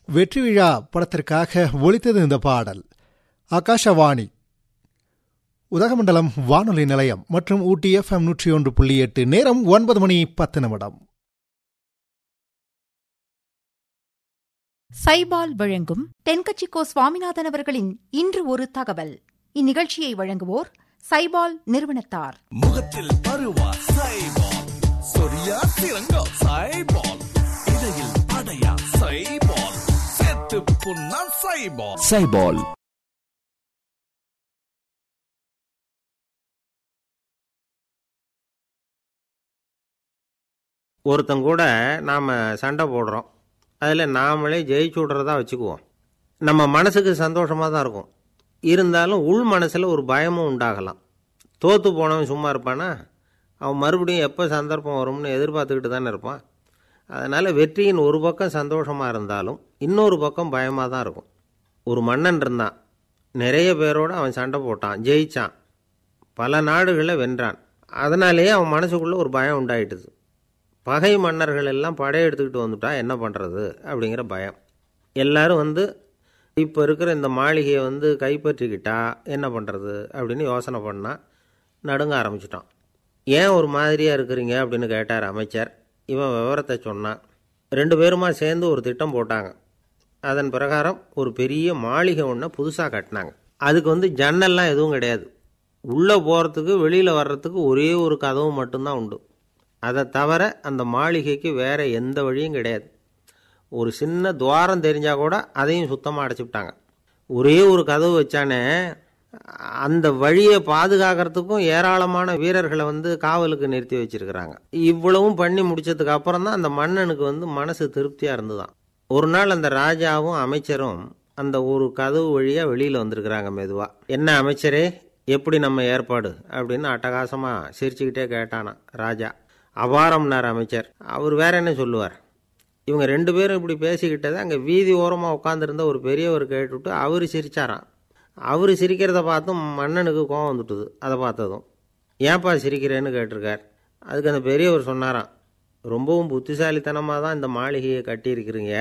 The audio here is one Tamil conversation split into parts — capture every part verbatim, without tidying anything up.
வெற்றி விழா படத்திற்காக ஒலித்தது இந்த பாடல். ஆகாஷவாணி உதகமண்டலம் வானொலி நிலையம் மற்றும் ஊட்டி எஃப் எம் நூற்றி ஒன்று புள்ளி எட்டு. நேரம் ஒன்பது மணி பத்து நிமிடம். சைபால் வழங்கும் தென்கட்சிக்கோ சுவாமிநாதன் அவர்களின் இன்று ஒரு தகவல். இந்நிகழ்ச்சியை வழங்குவோர் சைபால் நிறுவனத்தார். முகத்தில் பருவா சைபால், சொரியா சிறங்கா சைபால், இடையில் படையா சைபால், செத்து புண்ணா சைபால். சைபால் ஒருத்தங்க கூட நாம் சண்டை போடுறோம், அதில் நாமளே ஜெயிச்சு விட்றதா வச்சுக்குவோம். நம்ம மனசுக்கு சந்தோஷமாக தான் இருக்கும். இருந்தாலும் உள் மனசில் ஒரு பயமும் உண்டாகலாம். தோற்று போனவன் சும்மா இருப்பானா? அவன் மறுபடியும் எப்போ சந்தர்ப்பம் வரும்னு எதிர்பார்த்துக்கிட்டு தானே இருப்பான். அதனால் வெற்றியின் ஒரு பக்கம் சந்தோஷமாக இருந்தாலும் இன்னொரு பக்கம் பயமாக தான் இருக்கும். ஒரு மன்னன் இருந்தான். நிறைய பேரோடு அவன் சண்டை போட்டான், ஜெயித்தான், பல நாடுகளை வென்றான். அதனாலேயே அவன் மனசுக்குள்ளே ஒரு பயம் உண்டாயிட்டுது. பகை மன்னர்கள் எல்லாம் படையெடுத்துக்கிட்டு வந்துட்டா என்ன பண்ணுறது அப்படிங்கிற பயம். எல்லோரும் வந்து இப்போ இருக்கிற இந்த மாளிகையை வந்து கைப்பற்றிக்கிட்டா என்ன பண்ணுறது அப்படின்னு யோசனை பண்ணால் நடுங்க ஆரம்பிச்சிட்டான். ஏன் ஒரு மாதிரியாக இருக்கிறீங்க அப்படின்னு கேட்டார் அமைச்சர். இவன் விவரத்தை சொன்னான். ரெண்டு பேருமா சேர்ந்து ஒரு திட்டம் போட்டாங்க. அதன் பிரகாரம் ஒரு பெரிய மாளிகை ஒன்று புதுசாக கட்டினாங்க. அதுக்கு வந்து ஜன்னல்லாம் எதுவும் கிடையாது. உள்ளே போகிறதுக்கு வெளியில் வர்றதுக்கு ஒரே ஒரு கதவு மட்டும்தான் உண்டு. அதை தவிர அந்த மாளிகைக்கு வேறு எந்த வழியும் கிடையாது. ஒரு சின்ன துவாரம் தெரிஞ்சால் கூட அதையும் சுத்தமாக அடைச்சிவிட்டாங்க. ஒரே ஒரு கதவு வச்சானே, அந்த வழியை பாதுகாக்கிறதுக்கும் ஏராளமான வீரர்களை வந்து காவலுக்கு நிறுத்தி வச்சிருக்கிறாங்க. இவ்வளவும் பண்ணி முடிச்சதுக்கு அப்புறம் தான் அந்த மன்னனுக்கு வந்து மனசு திருப்தியாக இருந்துதான். ஒரு நாள் அந்த ராஜாவும் அமைச்சரும் அந்த ஒரு கதவு வழியாக வெளியில் வந்திருக்கிறாங்க மெதுவாக. என்ன அமைச்சரே, எப்படி நம்ம ஏற்பாடு அப்படின்னு அட்டகாசமாக சிரிச்சுக்கிட்டே கேட்டானா ராஜா. அபாரம்னார் அமைச்சர். அவர் வேற என்ன சொல்லுவார்? இவங்க ரெண்டு பேரும் இப்படி பேசிக்கிட்டதை அங்கே வீதி ஓரமாக உட்காந்துருந்த ஒரு பெரியவர் கேட்டுவிட்டு அவர் சிரிச்சாராம். அவர் சிரிக்கிறத பார்த்தும் மன்னனுக்கு கோவம் வந்துட்டுது. அதை பார்த்ததும் ஏன்பா சிரிக்கிறேன்னு கேட்டிருக்கார். அதுக்கு அந்த பெரியவர் சொன்னாராம், ரொம்பவும் புத்திசாலித்தனமாக தான் இந்த மாளிகையை கட்டியிருக்கிறீங்க,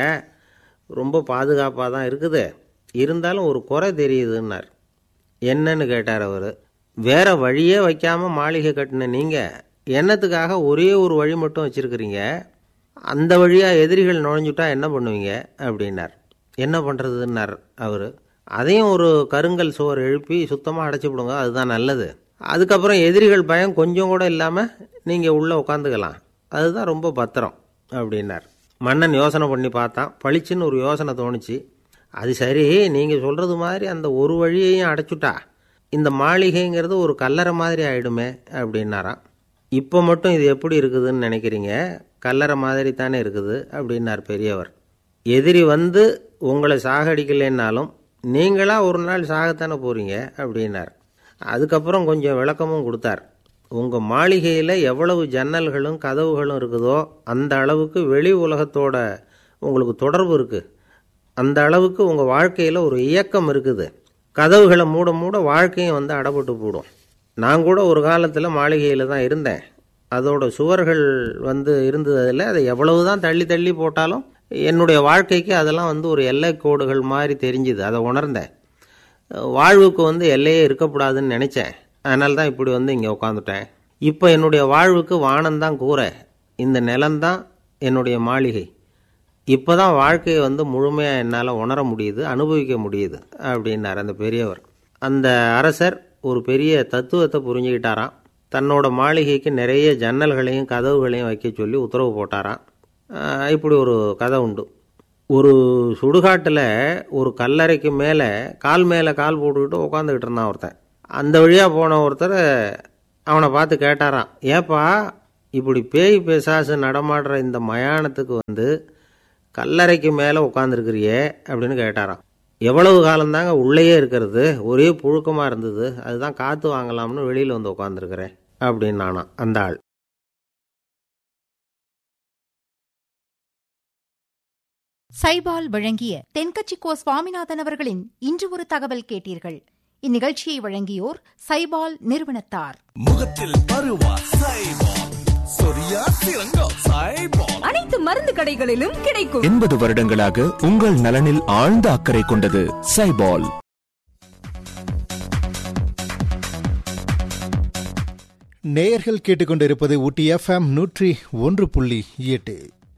ரொம்ப பாதுகாப்பாக தான் இருக்குது, இருந்தாலும் ஒரு குறை தெரியுதுன்னார். என்னன்னு கேட்டார் அவர். வேற வழியே வைக்காமல் மாளிகை கட்டின நீங்கள் என்னத்துக்காக ஒரே ஒரு வழி மட்டும் வச்சுருக்கிறீங்க? அந்த வழியாக எதிரிகள் நுழைஞ்சுட்டா என்ன பண்ணுவீங்க அப்படின்னார். என்ன பண்ணுறதுன்னார் அவர். அதையும் ஒரு கருங்கல் சுவர் எழுப்பி சுத்தமாக அடைச்சி விடுங்க, அதுதான் நல்லது. அதுக்கப்புறம் எதிரிகள் பயம் கொஞ்சம் கூட இல்லாமல் நீங்கள் உள்ளே உட்காந்துக்கலாம், அதுதான் ரொம்ப பத்திரம் அப்படின்னார். மன்னன் யோசனை பண்ணி பார்த்தான். பளிச்சுன்னு ஒரு யோசனை தோணுச்சு. அது சரி, நீங்கள் சொல்கிறது மாதிரி அந்த ஒரு வழியையும் அடைச்சுட்டா இந்த மாளிகைங்கிறது ஒரு கல்லறை மாதிரி ஆகிடுமே அப்படின்னாராம். இப்போ மட்டும் இது எப்படி இருக்குதுன்னு நினைக்கிறீங்க? கல்லறை மாதிரி தானே இருக்குது அப்படின்னார் பெரியவர். எதிரி வந்து உங்களை சாகடிக்கலைன்னாலும் நீங்களாக ஒரு நாள் சாகத்தானே போகிறீங்க அப்படின்னார். அதுக்கப்புறம் கொஞ்சம் விளக்கமும் கொடுத்தார். உங்கள் மாளிகையில் எவ்வளவு ஜன்னல்களும் கதவுகளும் இருக்குதோ அந்த அளவுக்கு வெளி உலகத்தோட உங்களுக்கு தொடர்பு இருக்குது. அந்த அளவுக்கு உங்கள் வாழ்க்கையில் ஒரு இயக்கம் இருக்குது. கதவுகளை மூட மூட வாழ்க்கையும் வந்து அடப்பட்டு போடும். நான் கூட ஒரு காலத்தில் மாளிகையில் தான் இருந்தேன். அதோட சுவர்கள் வந்து இருந்ததில் அதை எவ்வளவு தான் தள்ளி தள்ளி போட்டாலும் என்னுடைய வாழ்க்கைக்கு அதெல்லாம் வந்து ஒரு எல்லை கோடுகள் மாதிரி தெரிஞ்சுது. அதை உணர்ந்தேன். வாழ்வுக்கு வந்து எல்லையே இருக்கக்கூடாதுன்னு நினச்சேன். அதனால தான் இப்படி வந்து இங்கே உட்காந்துட்டேன். இப்போ என்னுடைய வாழ்வுக்கு வானம்தான் கூரை, இந்த நிலம்தான் என்னுடைய மாளிகை. இப்போ தான் வாழ்க்கையை வந்து முழுமையாக என்னால் உணர முடியுது, அனுபவிக்க முடியுது அப்படின்னார் அந்த பெரியவர். அந்த அரசர் ஒரு பெரிய தத்துவத்தை புரிஞ்சுக்கிட்டாராம். தன்னோட மாளிகைக்கு நிறைய ஜன்னல்களையும் கதவுகளையும் வைக்க சொல்லி உத்தரவு போட்டாராம். இப்படி ஒரு கதை உண்டு. ஒரு சுடுகாட்டில் ஒரு கல்லறைக்கு மேலே கால் மேலே கால் போட்டுக்கிட்டு உட்காந்துக்கிட்டு இருந்தான் ஒருத்தன். அந்த வழியாக போன ஒருத்தர் அவனை பார்த்து கேட்டாராம், ஏப்பா இப்படி பேய் பிசாசு நடமாடுற இந்த மயானத்துக்கு வந்து கல்லறைக்கு மேலே உட்காந்துருக்கிறியே அப்படின்னு கேட்டாராம். எவ்வளவு காலந்தாங்க உள்ளேயே இருக்கிறது, ஒரே புழுக்கமாக இருந்தது, அதுதான் காற்று வாங்கலாம்னு வெளியில் வந்து உட்காந்துருக்கிறேன் அப்படின்னு நானா அந்த ஆள். சைபால் வழங்கிய தென்கட்சிக்கோ சுவாமிநாதன் அவர்களின் இன்று ஒரு தகவல் கேட்டீர்கள். இந்நிகழ்ச்சியை வழங்கியோர் சைபால் நிறுவனத்தார். முகத்தில் பருவா சைபால், சொரியா சிறங்கம் சைபால். அனைத்து மருந்து கடைகளிலும் கிடைக்கும். எண்பது வருடங்களாக உங்கள் நலனில் ஆழ்ந்த அக்கறை கொண்டது சைபால். நேயர்கள் கேட்டுக்கொண்டிருப்பது ஊட்டி எஃப்எம் நூற்றி ஒன்று புள்ளி எட்டு.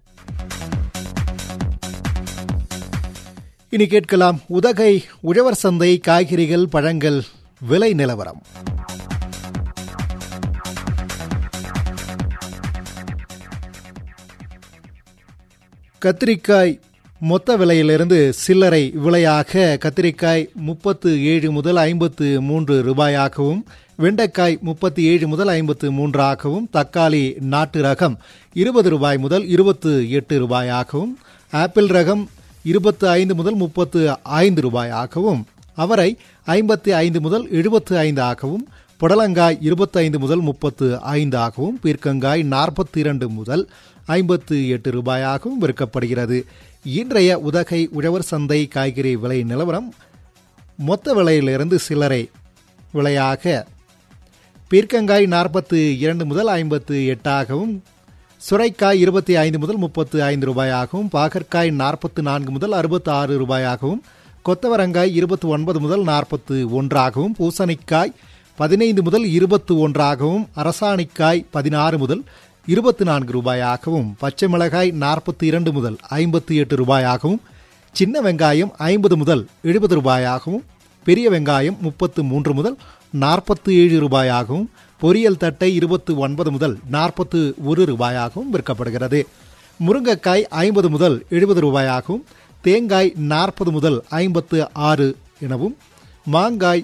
இனி கேட்கலாம் உதகை உழவர் சந்தை காய்கறிகள் பழங்கள் விலை நிலவரம். கத்திரிக்காய் மொத்த விலையிலிருந்து சில்லறை விலையாக கத்திரிக்காய் முப்பத்து ஏழு முதல் ஐம்பத்து மூன்று ரூபாயாகவும், வெண்டைக்காய் முப்பத்தி ஏழு முதல் ஐம்பத்து மூன்றாகவும், தக்காளி நாட்டு ரகம் இருபது ரூபாய் முதல் இருபத்து எட்டு ரூபாயாகவும், ஆப்பிள் ரகம் இருபத்து ஐந்து முதல் முப்பத்து ஐந்து ரூபாயாகவும், அவரை ஐம்பத்தி ஐந்து முதல் எழுபத்து ஐந்து ஆகவும், புடலங்காய் இருபத்தி ஐந்து முதல் முப்பத்து ஐந்து ஆகவும், பீர்க்கங்காய் நாற்பத்தி இரண்டு முதல் ஐம்பத்து எட்டு ரூபாயாகவும் விற்கப்படுகிறது. இன்றைய உதகை உழவர் சந்தை காய்கறி விலை நிலவரம். மொத்த விலையிலிருந்து சில்லறை விலையாக பீர்க்கங்காய் நாற்பத்து இரண்டு முதல் ஐம்பத்து எட்டாகவும், சுரைக்காய் இருபத்தி ஐந்து முதல் முப்பத்து ஐந்து ரூபாயாகவும், பாகற்காய் நாற்பத்து நான்கு முதல் அறுபத்தி ஆறு ரூபாயாகவும், கொத்தவரங்காய் இருபத்தி ஒன்பது முதல் நாற்பத்து ஒன்றாகவும், பூசணிக்காய் பதினைந்து முதல் இருபத்து ஒன்றாகவும், அரசாணிக்காய் பதினாறு முதல் இருபத்தி நான்கு ரூபாயாகவும், பச்சை மிளகாய் நாற்பத்தி இரண்டு முதல் ஐம்பத்தி எட்டு ரூபாயாகவும், சின்ன வெங்காயம் ஐம்பது முதல் எழுபது ரூபாயாகவும், பெரிய வெங்காயம் முப்பத்து மூன்று முதல் நாற்பத்தி ஏழு ரூபாயாகவும், பொரியல் தட்டை இருபத்தி ஒன்பது முதல் நாற்பத்து ஒரு ரூபாயாகவும் விற்கப்படுகிறது. முருங்கைக்காய் ஐம்பது முதல் எழுபது ரூபாயாகவும், தேங்காய் நாற்பது முதல் ஐம்பத்து ஆறு எனவும், மாங்காய்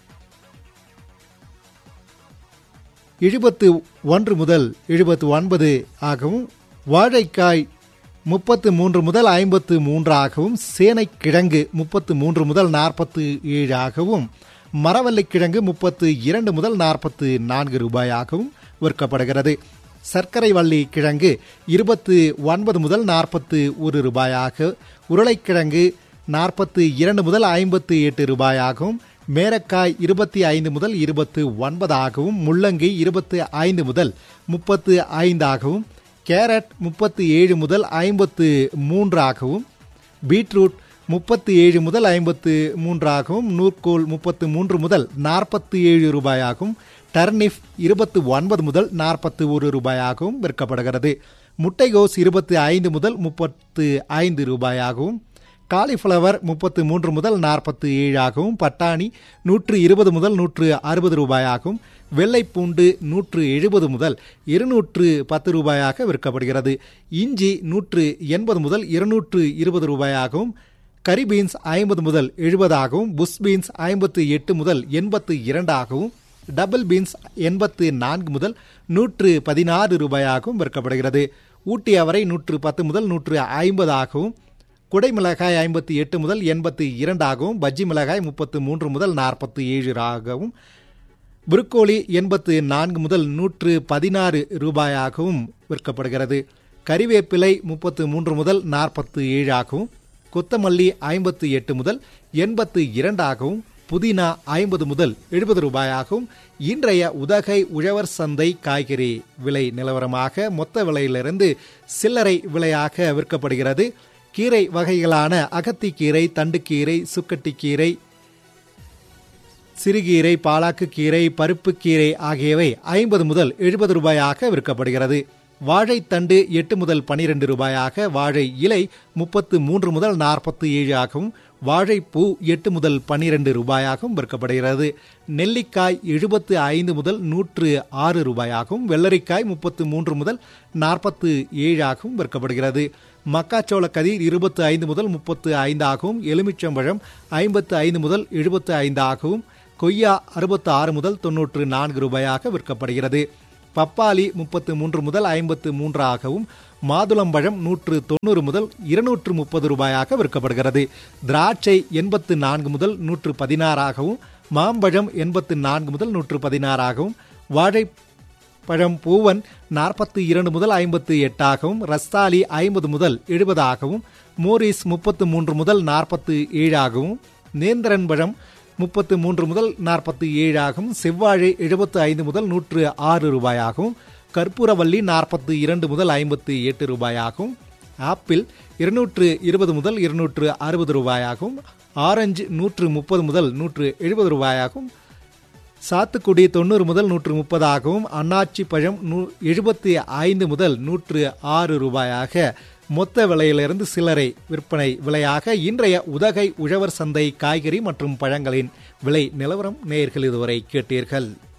எழுபத்து ஒன்று முதல் எழுபத்து ஒன்பது ஆகவும், வாழைக்காய் முப்பத்து மூன்று முதல் ஐம்பத்து மூன்றாகவும், சேனைக்கிழங்கு முப்பத்து மூன்று முதல் நாற்பத்து ஏழு ஆகவும், மரவள்ளிக்கிழங்கு முப்பத்து இரண்டு முதல் நாற்பத்து நான்கு ரூபாயாகவும் விற்கப்படுகிறது. சர்க்கரை வள்ளி கிழங்கு இருபத்து ஒன்பது முதல் நாற்பத்து ஒரு ரூபாயாக, உருளைக்கிழங்கு நாற்பத்து இரண்டு முதல் ஐம்பத்து எட்டு ரூபாயாகவும், மேரக்காய் இருபத்தி ஐந்து முதல் இருபத்து ஒன்பதாகவும், முள்ளங்கி இருபத்தி ஐந்து முதல் முப்பத்து ஐந்தாகவும், கேரட் முப்பத்தி ஏழு முதல் ஐம்பத்து மூன்றாகவும், பீட்ரூட் முப்பத்தி ஏழு முதல் ஐம்பத்து மூன்றாகவும், நூற்கோல் முப்பத்து மூன்று முதல் நாற்பத்தி ஏழு ரூபாயாகவும், டர்னிப் இருபத்தி ஒன்பது முதல் நாற்பத்தி ஒரு ரூபாயாகவும் விற்கப்படுகிறது. முட்டைகோஸ் இருபத்தி ஐந்து முதல் முப்பத்து ஐந்து ரூபாயாகவும், காலிஃப்ளவர் முப்பத்து மூன்று முதல் நாற்பத்தி ஏழாகவும், பட்டாணி நூற்று இருபது முதல் நூற்று அறுபது ரூபாயாகவும், வெள்ளைப்பூண்டு நூற்று எழுபது முதல் இருநூற்று பத்து ரூபாயாக விற்கப்படுகிறது. இஞ்சி நூற்று எண்பது முதல் இருநூற்று இருபது ரூபாயாகவும், கரி பீன்ஸ் ஐம்பது முதல் எழுபதாகவும், புஷ் பீன்ஸ் ஐம்பத்து எட்டு முதல் எண்பத்து இரண்டாகவும், டபுள் பீன்ஸ் எண்பத்து நான்கு முதல் நூற்று பதினாறு ரூபாயாகவும் விற்கப்படுகிறது. ஊட்டி அவரை நூற்று பத்து முதல் நூற்று ஐம்பதாகவும், குடைமிளகாய் ஐம்பத்தி எட்டு முதல் எண்பத்தி இரண்டாகவும், பஜ்ஜி மிளகாய் முப்பத்து மூன்று முதல் நாற்பத்தி ஏழு ஆகவும், புரோக்கோலி எண்பத்து நான்கு முதல் நூற்று பதினாறு ரூபாயாகவும் விற்கப்படுகிறது. கறிவேப்பிலை முப்பத்து மூன்று முதல் நாற்பத்தி ஏழு ஆகவும், கொத்தமல்லி ஐம்பத்தி எட்டு முதல் எண்பத்து இரண்டாகவும், புதினா ஐம்பது முதல் எழுபது ரூபாயாகவும் இன்றைய உதகை உழவர் சந்தை காய்கறி விலை நிலவரமாக மொத்த விலையிலிருந்து சில்லறை விலையாக விற்கப்படுகிறது. கீரை வகைகளான அகத்திக்கீரை, தண்டுக்கீரை, சுக்கட்டிக்கீரை, சிறுகீரை, பாலாக்கு கீரை, பருப்பு கீரை ஆகியவை ஐம்பது முதல் எழுபது ரூபாயாக விற்கப்படுகிறது. வாழைத்தண்டு எட்டு முதல் பனிரெண்டு ரூபாயாக, வாழை இலை முப்பத்து மூன்று முதல் நாற்பத்தி ஏழு ஆகவும், வாழைப்பூ எட்டு முதல் பனிரெண்டு ரூபாயாகவும் விற்கப்படுகிறது. நெல்லிக்காய் எழுபத்து ஐந்து முதல் நூற்று ஆறு ரூபாயாகவும், வெள்ளரிக்காய் முப்பத்து மூன்று முதல் நாற்பத்து ஏழாகவும் விற்கப்படுகிறது. மக்காச்சோள கதிர் இருபத்தி ஐந்து முதல் முப்பத்து ஐந்தாகவும், எலுமிச்சம்பழம் ஐம்பத்து ஐந்து முதல் எழுபத்து ஐந்தாகவும், கொய்யா அறுபத்தி ஆறு முதல் தொன்னூற்று நான்கு ரூபாயாக விற்கப்படுகிறது. பப்பாளி முப்பத்து மூன்று முதல் ஐம்பத்து மூன்று ஆகவும், மாதுளம்பழம் நூற்று தொண்ணூறு முதல் இருநூற்று முப்பது ரூபாயாக விற்கப்படுகிறது. திராட்சை எண்பத்து நான்கு முதல் நூற்று பதினாறாகவும், மாம்பழம் எண்பத்து நான்கு முதல் நூற்று பதினாறாகவும், வாழைப்பழம் பூவன் நாற்பத்தி இரண்டு முதல் ஐம்பத்து எட்டாகவும், ரஸ்தாலி ஐம்பது முதல் எழுபதாகவும், மோரிஸ் முப்பத்து மூன்று முதல் நாற்பத்து ஏழாகவும், நேந்திரன் பழம் முப்பத்து மூன்று முதல் நாற்பத்தி ஏழாகவும், செவ்வாழை எழுபத்து ஐந்து முதல் நூற்று ஆறு ரூபாயாகவும், கற்பூரவல்லி நாற்பத்தி இரண்டு முதல் ஐம்பத்தி எட்டு ரூபாயாகவும், ஆப்பிள் இருநூற்று இருபது முதல் இருநூற்று அறுபது ரூபாயாகவும், ஆரஞ்சு நூற்று முப்பது முதல் நூற்று எழுபது ரூபாயாகவும், சாத்துக்குடி தொண்ணூறு முதல் நூற்று முப்பதாகவும், அன்னாச்சி பழம் நூ எழுபத்தி ஐந்து முதல் நூற்று ஆறு ரூபாயாக மொத்த விலையிலிருந்து சில்லறை விற்பனை விலையாக இன்றைய உதகை உழவர் சந்தை காய்கறி மற்றும் பழங்களின் விலை நிலவரம் நேயர்கள் இதுவரை கேட்டீர்கள்.